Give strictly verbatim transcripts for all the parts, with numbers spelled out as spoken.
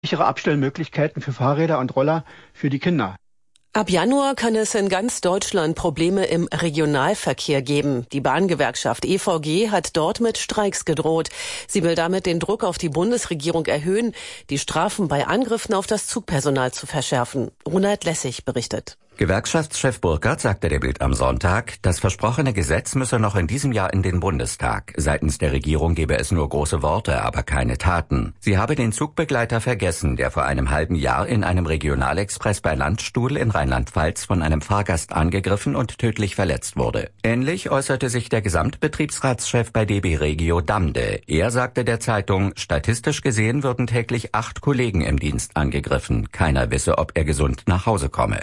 sichere Abstellmöglichkeiten für Fahrräder und Roller für die Kinder. Ab Januar kann es in ganz Deutschland Probleme im Regionalverkehr geben. Die Bahngewerkschaft E V G hat dort mit Streiks gedroht. Sie will damit den Druck auf die Bundesregierung erhöhen, die Strafen bei Angriffen auf das Zugpersonal zu verschärfen. Ronald Lessig berichtet. Gewerkschaftschef Burkhardt sagte der Bild am Sonntag, das versprochene Gesetz müsse noch in diesem Jahr in den Bundestag. Seitens der Regierung gebe es nur große Worte, aber keine Taten. Sie habe den Zugbegleiter vergessen, der vor einem halben Jahr in einem Regionalexpress bei Landstuhl in Rheinland-Pfalz von einem Fahrgast angegriffen und tödlich verletzt wurde. Ähnlich äußerte sich der Gesamtbetriebsratschef bei D B Regio Damde. Er sagte der Zeitung, statistisch gesehen würden täglich acht Kollegen im Dienst angegriffen. Keiner wisse, ob er gesund nach Hause komme.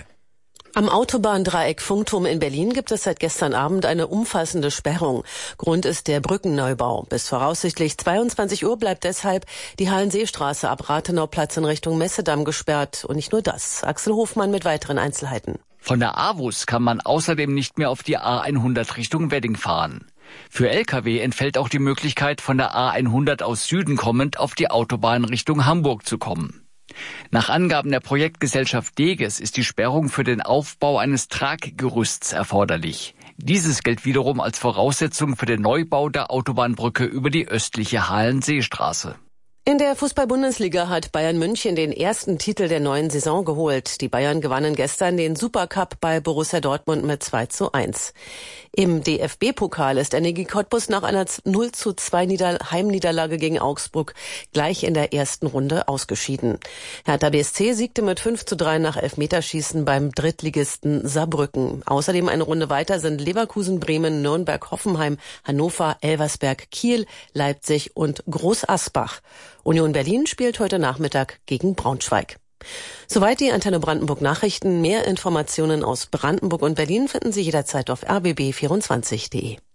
Am Autobahndreieck Funkturm in Berlin gibt es seit gestern Abend eine umfassende Sperrung. Grund ist der Brückenneubau. Bis voraussichtlich zweiundzwanzig Uhr bleibt deshalb die Hallenseestraße ab Rathenauplatz in Richtung Messedamm gesperrt. Und nicht nur das. Axel Hofmann mit weiteren Einzelheiten. Von der A W U S kann man außerdem nicht mehr auf die A hundert Richtung Wedding fahren. Für L K W entfällt auch die Möglichkeit, von der A hundert aus Süden kommend auf die Autobahn Richtung Hamburg zu kommen. Nach Angaben der Projektgesellschaft Deges ist die Sperrung für den Aufbau eines Traggerüsts erforderlich. Dieses gilt wiederum als Voraussetzung für den Neubau der Autobahnbrücke über die östliche Hallenseestraße. In der Fußball-Bundesliga hat Bayern München den ersten Titel der neuen Saison geholt. Die Bayern gewannen gestern den Supercup bei Borussia Dortmund mit zwei zu eins. Im D F B-Pokal ist Energie Cottbus nach einer null zu zwei Nieder- Heimniederlage gegen Augsburg gleich in der ersten Runde ausgeschieden. Hertha B S C siegte mit fünf zu drei nach Elfmeterschießen beim Drittligisten Saarbrücken. Außerdem eine Runde weiter sind Leverkusen, Bremen, Nürnberg, Hoffenheim, Hannover, Elversberg, Kiel, Leipzig und Groß Asbach. Union Berlin spielt heute Nachmittag gegen Braunschweig. Soweit die Antenne Brandenburg Nachrichten. Mehr Informationen aus Brandenburg und Berlin finden Sie jederzeit auf r b b vierundzwanzig punkt de.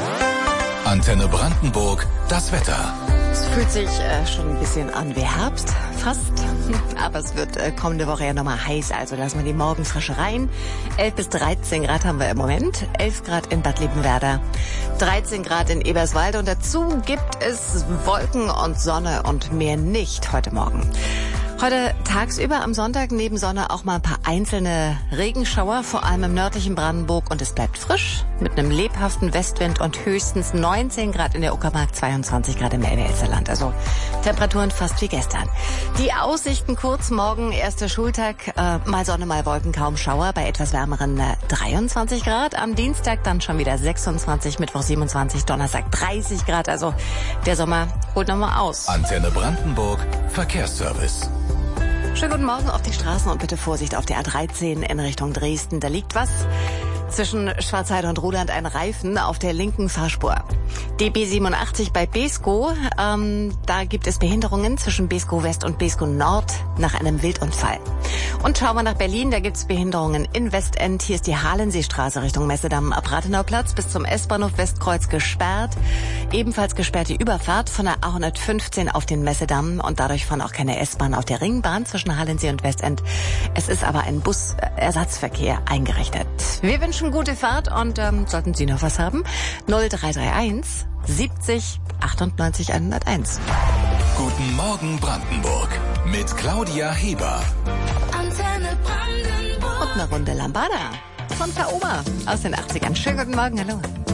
Antenne Brandenburg, das Wetter. Es fühlt sich äh, schon ein bisschen an wie Herbst, fast. Aber es wird äh, kommende Woche ja nochmal heiß, also lassen wir die Morgenfrische rein. elf bis dreizehn Grad haben wir im Moment, elf Grad in Bad Liebenwerda, dreizehn Grad in Eberswalde und dazu gibt es Wolken und Sonne und mehr nicht heute Morgen. Heute tagsüber am Sonntag neben Sonne auch mal ein paar einzelne Regenschauer, vor allem im nördlichen Brandenburg, und es bleibt frisch mit einem lebhaften Westwind und höchstens neunzehn Grad in der Uckermark, zweiundzwanzig Grad im Elbe-Elsterland. Also Temperaturen fast wie gestern. Die Aussichten kurz morgen, erster Schultag, äh, mal Sonne, mal Wolken, kaum Schauer bei etwas wärmeren äh, dreiundzwanzig Grad. Am Dienstag dann schon wieder sechsundzwanzig, Mittwoch siebenundzwanzig, Donnerstag dreißig Grad. Also der Sommer holt nochmal aus. Antenne Brandenburg, Verkehrsservice. Schönen guten Morgen auf die Straßen und bitte Vorsicht auf der A dreizehn in Richtung Dresden. Da liegt was. Zwischen Schwarzheide und Ruhland ein Reifen auf der linken Fahrspur. D B siebenundachtzig bei Beeskow, ähm, da gibt es Behinderungen zwischen Beeskow West und Beeskow Nord nach einem Wildunfall. Und schauen wir nach Berlin, da gibt es Behinderungen in Westend. Hier ist die Halenseestraße Richtung Messedamm ab Rathenauplatz bis zum S-Bahnhof Westkreuz gesperrt. Ebenfalls gesperrt die Überfahrt von der A hundertfünfzehn auf den Messedamm und dadurch fahren auch keine S-Bahn auf der Ringbahn zwischen Halensee und Westend. Es ist aber ein Busersatzverkehr eingerichtet. Wir wünschen gute Fahrt und ähm, sollten Sie noch was haben, null drei drei eins siebzig achtundneunzig hunderteins. Guten Morgen Brandenburg mit Claudia Heber. Antenne Brandenburg. Und eine Runde Lambada von Kaoma aus den achtzigern. Schönen guten Morgen, hallo.